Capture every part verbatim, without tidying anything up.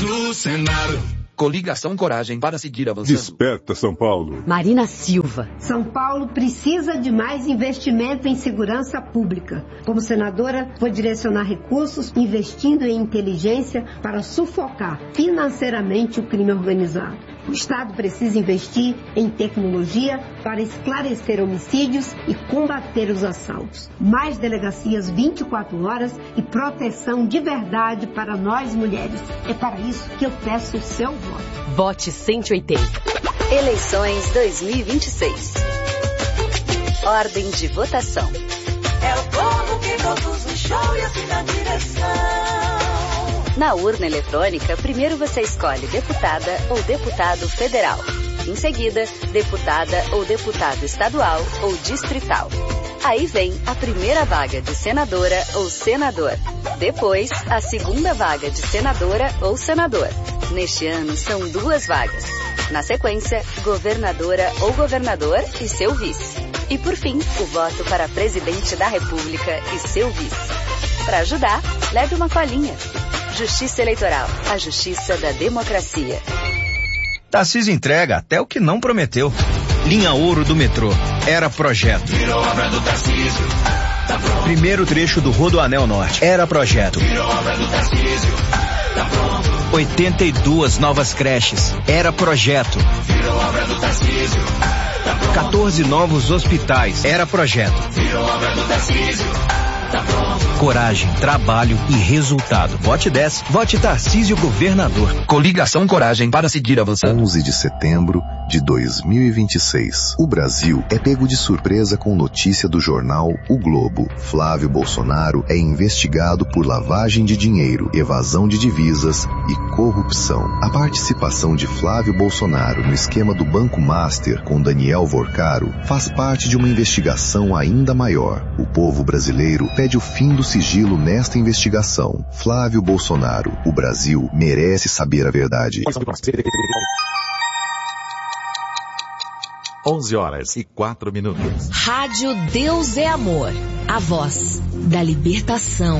no Senado. Coligação Coragem para seguir avançando. Desperta São Paulo. Marina Silva. São Paulo precisa de mais investimento em segurança pública. Como senadora, vou direcionar recursos investindo em inteligência para sufocar financeiramente o crime organizado. O Estado precisa investir em tecnologia para esclarecer homicídios e combater os assaltos. Mais delegacias vinte e quatro horas e proteção de verdade para nós mulheres. É para isso que eu peço o seu voto. Vote cento e oitenta. Eleições dois mil e vinte e seis. Ordem de votação. É o povo que produz o show e assim na direção. Na urna eletrônica, primeiro você escolhe deputada ou deputado federal. Em seguida, deputada ou deputado estadual ou distrital. Aí vem a primeira vaga de senadora ou senador. Depois, a segunda vaga de senadora ou senador. Neste ano, são duas vagas. Na sequência, governadora ou governador e seu vice. E por fim, o voto para presidente da República e seu vice. Para ajudar, leve uma colinha. Justiça Eleitoral, a justiça da democracia. Tarcísio entrega até o que não prometeu. Linha Ouro do metrô. Era projeto. Virou obra do Tarcísio. Tá pronto. Primeiro trecho do Rodoanel Norte. Era projeto. Virou obra do Tarcísio. Tá pronto. oitenta e duas novas creches. Era projeto. Virou obra do Tarcísio. Tá pronto. quatorze novos hospitais. Era projeto. Virou obra do Tarcísio. Tá pronto. Coragem, trabalho e resultado. Vote dez. Vote Tarcísio Governador. Coligação Coragem para seguir avançando. onze de setembro de dois mil e vinte e seis. O Brasil é pego de surpresa com notícia do jornal O Globo. Flávio Bolsonaro é investigado por lavagem de dinheiro, evasão de divisas e corrupção. A participação de Flávio Bolsonaro no esquema do Banco Master com Daniel Vorcaro faz parte de uma investigação ainda maior. O povo brasileiro pede o fim do sigilo nesta investigação. Flávio Bolsonaro, o Brasil merece saber a verdade. onze horas e quatro minutos. Rádio Deus é Amor. A voz da libertação.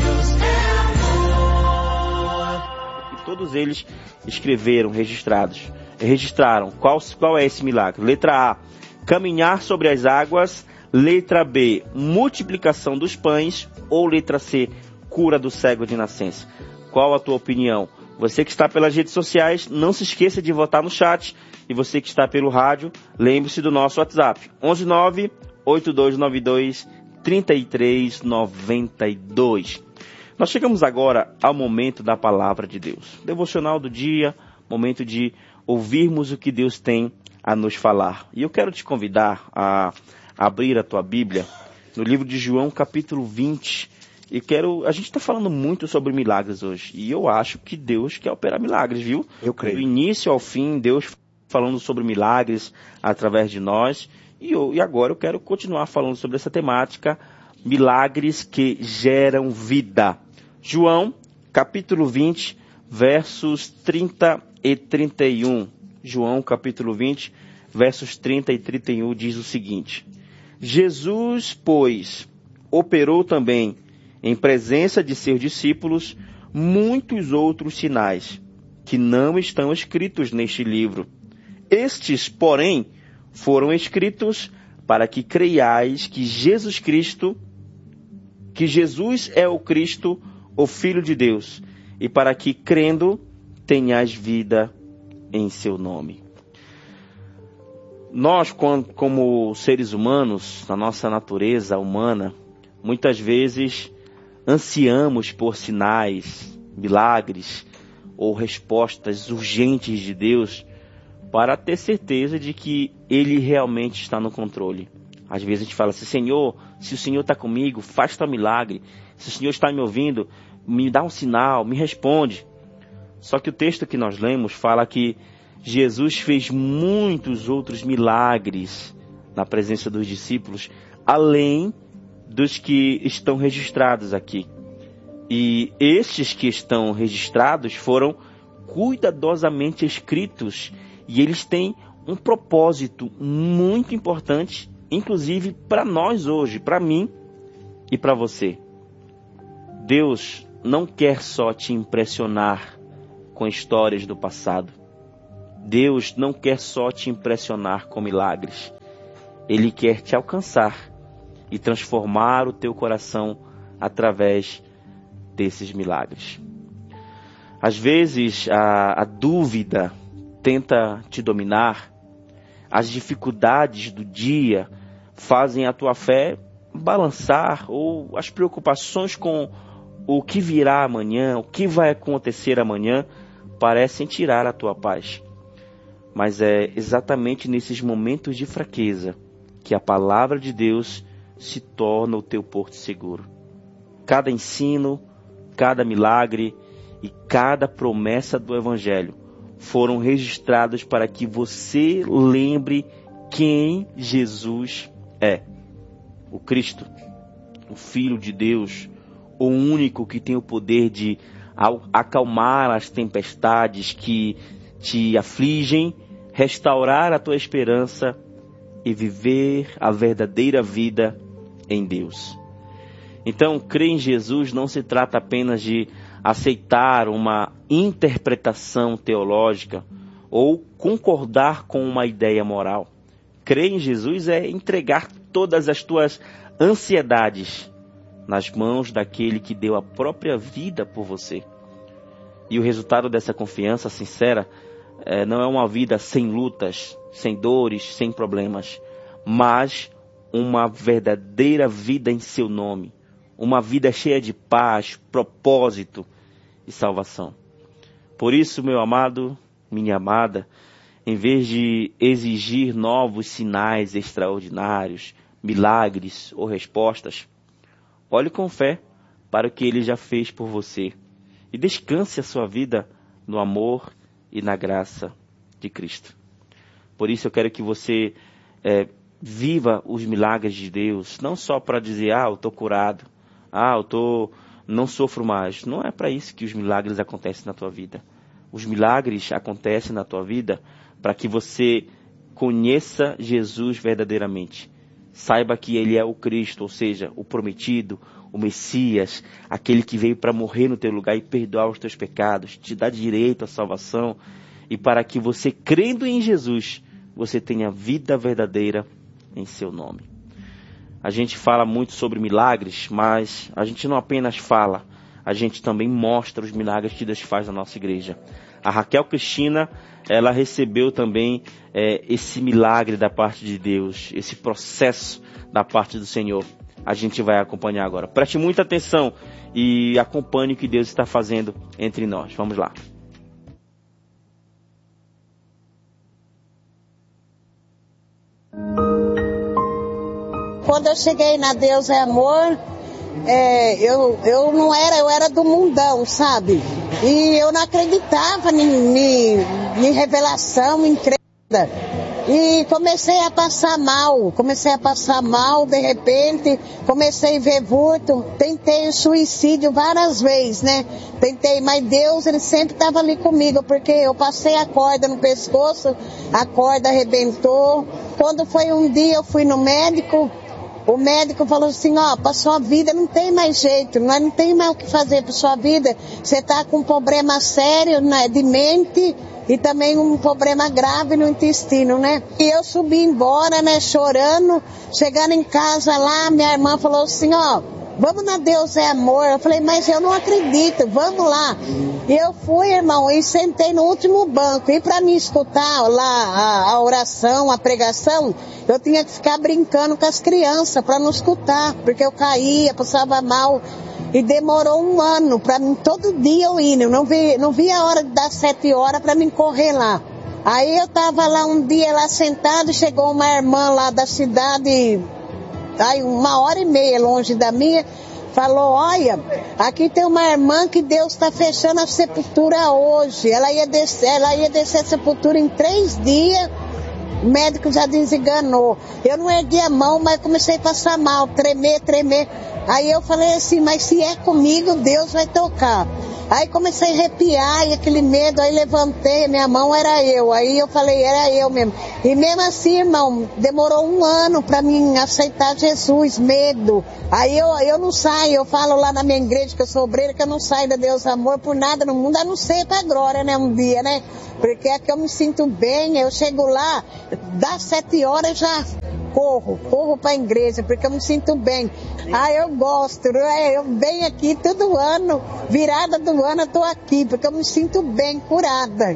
E todos eles escreveram, registrados. Registraram. Qual, qual é esse milagre? Letra A, caminhar sobre as águas. Letra B, multiplicação dos pães. Ou letra C, cura do cego de nascença. Qual a tua opinião? Você que está pelas redes sociais, não se esqueça de votar no chat. E você que está pelo rádio, lembre-se do nosso WhatsApp. onze nove oito dois nove dois três três nove dois. Nós chegamos agora ao momento da palavra de Deus. Devocional do dia, momento de ouvirmos o que Deus tem a nos falar. E eu quero te convidar a abrir a tua Bíblia no livro de João, capítulo vinte. E quero, a gente está falando muito sobre milagres hoje. E eu acho que Deus quer operar milagres, viu? Eu creio. Do início ao fim, Deus falando sobre milagres através de nós. E, eu, e agora eu quero continuar falando sobre essa temática, milagres que geram vida. João, capítulo vinte, versos trinta e trinta e um. João, capítulo vinte, versos trinta e trinta e um, diz o seguinte: Jesus, pois, operou também, em presença de seus discípulos, muitos outros sinais, que não estão escritos neste livro. Estes, porém, foram escritos para que creiais que Jesus Cristo, que Jesus é o Cristo, o Filho de Deus, e para que, crendo, tenhais vida em seu nome. Nós, como seres humanos, na nossa natureza humana, muitas vezes ansiamos por sinais, milagres ou respostas urgentes de Deus para ter certeza de que Ele realmente está no controle. Às vezes a gente fala assim: Senhor, se o Senhor está comigo, faz teu milagre. Se o Senhor está me ouvindo, me dá um sinal, me responde. Só que o texto que nós lemos fala que Jesus fez muitos outros milagres na presença dos discípulos, além dos que estão registrados aqui. E estes que estão registrados foram cuidadosamente escritos, e eles têm um propósito muito importante, inclusive para nós hoje, para mim e para você. Deus não quer só te impressionar com histórias do passado. Deus não quer só te impressionar com milagres. Ele quer te alcançar e transformar o teu coração através desses milagres. Às vezes a, a dúvida tenta te dominar, as dificuldades do dia fazem a tua fé balançar, ou as preocupações com o que virá amanhã, o que vai acontecer amanhã, parecem tirar a tua paz. Mas é exatamente nesses momentos de fraqueza que a palavra de Deus se torna o teu porto seguro. Cada ensino, cada milagre e cada promessa do Evangelho foram registrados para que você lembre quem Jesus é. O Cristo, o Filho de Deus, o único que tem o poder de acalmar as tempestades que te afligem, restaurar a tua esperança e viver a verdadeira vida em Deus. Então, crer em Jesus não se trata apenas de aceitar uma interpretação teológica ou concordar com uma ideia moral. Crer em Jesus é entregar todas as tuas ansiedades nas mãos daquele que deu a própria vida por você. E o resultado dessa confiança sincera é, não é uma vida sem lutas, sem dores, sem problemas, mas uma verdadeira vida em seu nome. Uma vida cheia de paz, propósito e salvação. Por isso, meu amado, minha amada, em vez de exigir novos sinais extraordinários, milagres ou respostas, olhe com fé para o que Ele já fez por você e descanse a sua vida no amor e na graça de Cristo. Por isso eu quero que você é, viva os milagres de Deus, não só para dizer, ah, eu estou curado, ah, eu tô, não sofro mais. Não é para isso que os milagres acontecem na tua vida. Os milagres acontecem na tua vida para que você conheça Jesus verdadeiramente. Saiba que Ele é o Cristo, ou seja, o prometido, o Messias, aquele que veio para morrer no teu lugar e perdoar os teus pecados, te dar direito à salvação, e para que você, crendo em Jesus, você tenha vida verdadeira em seu nome. A gente fala muito sobre milagres, mas a gente não apenas fala, a gente também mostra os milagres que Deus faz na nossa igreja. A Raquel Cristina, ela recebeu também é, esse milagre da parte de Deus, esse processo da parte do Senhor. A gente vai acompanhar agora. Preste muita atenção e acompanhe o que Deus está fazendo entre nós. Vamos lá. Quando eu cheguei na Deus é Amor, é, eu, eu não era, eu era do mundão, sabe? E eu não acreditava em, em, em revelação, em crença. E comecei a passar mal, comecei a passar mal, de repente, comecei a ver vulto, tentei o suicídio várias vezes, né? Tentei, mas Deus, Ele sempre estava ali comigo, porque eu passei a corda no pescoço, a corda arrebentou. Quando foi um dia, eu fui no médico, o médico falou assim, ó, para sua vida não tem mais jeito, não, não tem mais o que fazer para sua vida, você está com um problema sério, né, de mente e também um problema grave no intestino, né? E eu subi embora, né, chorando, chegando em casa lá, minha irmã falou assim, ó, vamos na Deus é Amor. Eu falei, mas eu não acredito, vamos lá. E eu fui, irmão, e sentei no último banco. E para me escutar lá a, a oração, a pregação, eu tinha que ficar brincando com as crianças para não escutar, porque eu caía, passava mal. E demorou um ano para mim, todo dia eu ir. Eu não vi, não vi a hora de dar sete horas para mim correr lá. Aí eu tava lá um dia lá sentado, chegou uma irmã lá da cidade, aí uma hora e meia longe da minha, falou, olha, aqui tem uma irmã que Deus está fechando a sepultura hoje. Ela ia descer, ela ia descer a sepultura em três dias. O médico já desenganou. Eu não ergui a mão, mas comecei a passar mal, tremer, tremer. Aí eu falei assim, mas se é comigo, Deus vai tocar. Aí comecei a arrepiar e aquele medo, aí levantei, minha mão era eu. Aí eu falei, era eu mesmo. E mesmo assim, irmão, demorou um ano para mim aceitar Jesus, medo. Aí eu, eu não saio, eu falo lá na minha igreja que eu sou obreira, que eu não saio da Deus Amor por nada no mundo, a não ser pra glória, né, um dia, né? Porque é que eu me sinto bem, eu chego lá, das sete horas já corro, corro pra igreja, porque eu me sinto bem. Ah, eu gosto, né? Eu venho aqui todo ano, virada do ano eu tô aqui, porque eu me sinto bem, curada.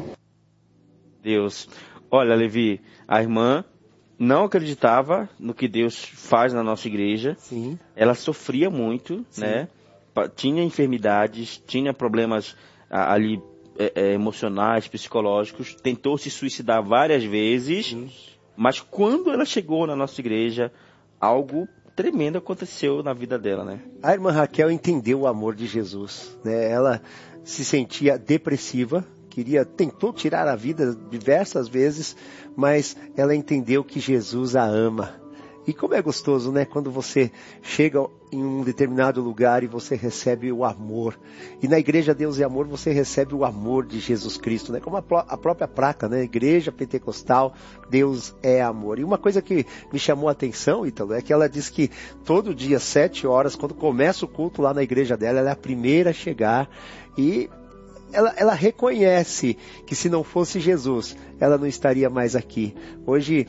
Deus. Olha, Levi, a irmã não acreditava no que Deus faz na nossa igreja. Sim. Ela sofria muito, Sim. né? Tinha enfermidades, tinha problemas ali é, é, emocionais, psicológicos, tentou se suicidar várias vezes, Sim. mas quando ela chegou na nossa igreja, algo tremendo aconteceu na vida dela, né? A irmã Raquel entendeu o amor de Jesus, né? Ela se sentia depressiva, queria, tentou tirar a vida diversas vezes, mas ela entendeu que Jesus a ama. E como é gostoso, né? Quando você chega em um determinado lugar e você recebe o amor. E na Igreja Deus e Amor você recebe o amor de Jesus Cristo, né? Como a, a própria placa, né? Igreja Pentecostal, Deus é amor. E uma coisa que me chamou a atenção, Ítalo, é que ela diz que todo dia, sete horas, quando começa o culto lá na igreja dela, ela é a primeira a chegar e... Ela, ela reconhece que se não fosse Jesus, ela não estaria mais aqui. Hoje,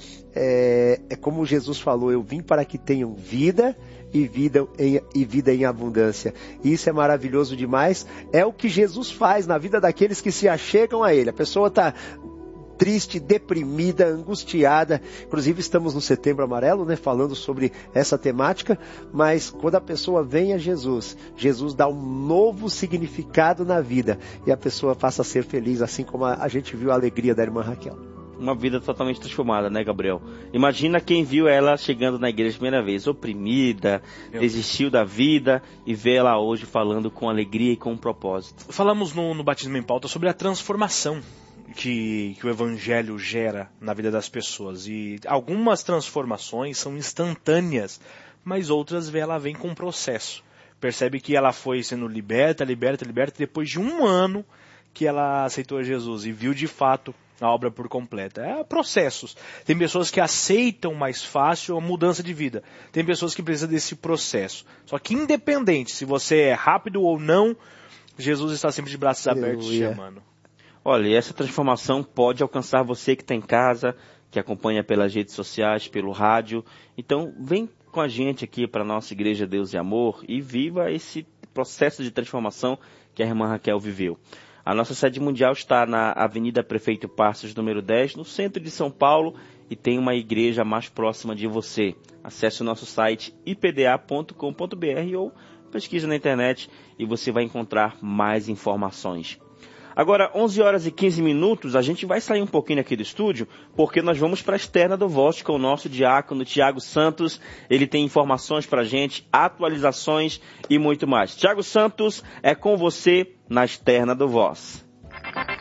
é, é como Jesus falou, eu vim para que tenham vida e vida em, e vida em abundância. E isso é maravilhoso demais. É o que Jesus faz na vida daqueles que se achegam a Ele. A pessoa está triste, deprimida, angustiada. Inclusive estamos no Setembro Amarelo, né, falando sobre essa temática, mas quando a pessoa vem a Jesus, Jesus dá um novo significado na vida e a pessoa passa a ser feliz, assim como a, a gente viu a alegria da irmã Raquel. Uma vida totalmente transformada, né, Gabriel? Imagina quem viu ela chegando na igreja a primeira vez, oprimida, Meu desistiu da vida, e vê ela hoje falando com alegria e com um propósito. Falamos no, no Batismo em Pauta sobre a transformação Que, que o Evangelho gera na vida das pessoas. E algumas transformações são instantâneas, mas outras ela vem com um processo. Percebe que ela foi sendo liberta, liberta, liberta, depois de um ano que ela aceitou Jesus e viu de fato a obra por completa. É processos. Tem pessoas que aceitam mais fácil a mudança de vida. Tem pessoas que precisam desse processo. Só que independente se você é rápido ou não, Jesus está sempre de braços abertos Aleluia. chamando. Olha, e essa transformação pode alcançar você que está em casa, que acompanha pelas redes sociais, pelo rádio. Então, vem com a gente aqui para a nossa Igreja Deus e Amor e viva esse processo de transformação que a irmã Raquel viveu. A nossa sede mundial está na Avenida Prefeito Passos, número dez, no centro de São Paulo, e tem uma igreja mais próxima de você. Acesse o nosso site i p d a ponto com ponto b r ou pesquise na internet e você vai encontrar mais informações. Agora, onze horas e quinze minutos, a gente vai sair um pouquinho aqui do estúdio, porque nós vamos para a externa do Voz com o nosso diácono Tiago Santos. Ele tem informações para a gente, atualizações e muito mais. Tiago Santos, é com você na externa do Voz.